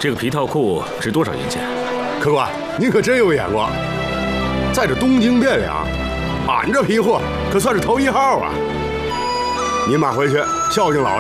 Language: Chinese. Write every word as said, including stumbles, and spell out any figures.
这个皮套裤值多少银钱？ 客官，您可真有眼光，在这东京汴梁，俺这皮货可算是头一号啊！您买回去孝敬老